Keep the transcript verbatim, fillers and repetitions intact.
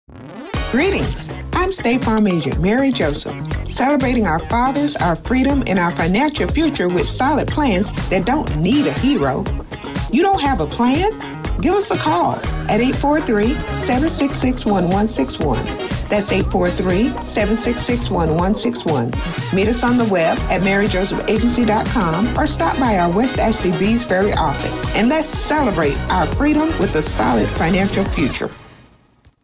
Greetings. I'm State Farm Agent Mary Joseph, celebrating our fathers, our freedom, and our financial future with solid plans that don't need a hero. You don't have a plan? Give us a call at eight four three, seven six six, one one six one. That's eight four three, seven six six, one one six one. Meet us on the web at mary joseph agency dot com or stop by our West Ashley Bees Ferry office. And let's celebrate our freedom with a solid financial future.